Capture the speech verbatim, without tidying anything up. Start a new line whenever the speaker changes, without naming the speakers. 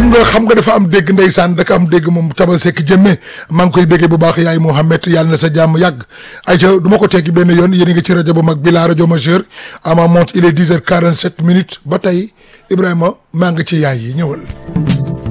xam nga xam nga dafa am dégg ndeysaan daka am dégg moom Taba Seck jëmme maa ngi koy béggee bu baax yaay Mouhamed yàlla na sa jàmm yàgg ayca du ma ko teggi benn yoon yéen a ngi ci rajo bu mag bi la rajo majeur à ma montre il est dix heures quarante-sept minutes ba tey Ibrahima maa ngi ci yaay yi ñëwal